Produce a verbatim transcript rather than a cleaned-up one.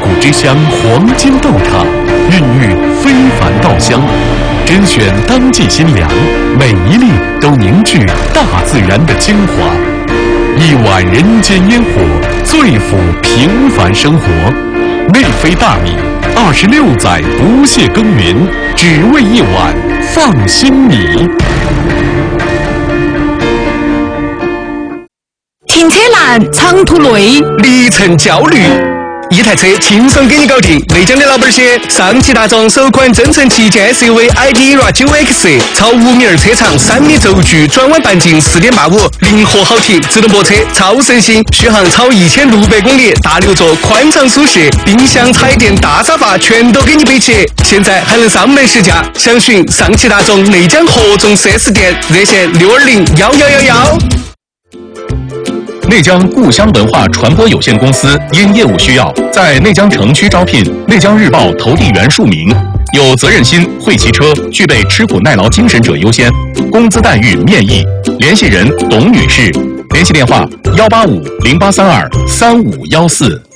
古之乡黄金豆塔，孕育非凡稻香，甄选当季新粮，每一粒都凝聚大自然的精华。一碗人间烟火，最抚平凡生活。内飞大米，二十六载不懈耕耘，只为一碗放心米。 停车难，长途累， 里程焦虑。一台车轻松给你搞定。内江的老板些，上汽大众首款增程旗舰 S U V I D E R A 九 X， 超五米二车长，三米轴距，转弯半径四点八五，灵活好停，自动泊车，超省心，续航超一千六百公里，大六座，宽敞舒适，冰箱、彩电、大沙发全都给你备齐。现在还能上门试驾，详询上汽大众内江合众 四 S 店，热线六二零幺幺幺幺。 内江故乡文化传播有限公司因业务需要，在内江城区招聘内江日报投递员数名，有责任心、会骑车、具备吃苦耐劳精神者优先，工资待遇面议。联系人董女士，联系电话幺八五零八三二三五幺四。